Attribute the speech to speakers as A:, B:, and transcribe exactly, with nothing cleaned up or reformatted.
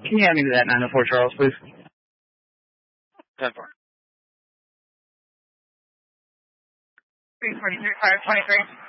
A: Can you add me to that nine oh four Charles, please?
B: ten four.
C: three forty-three, five twenty-three.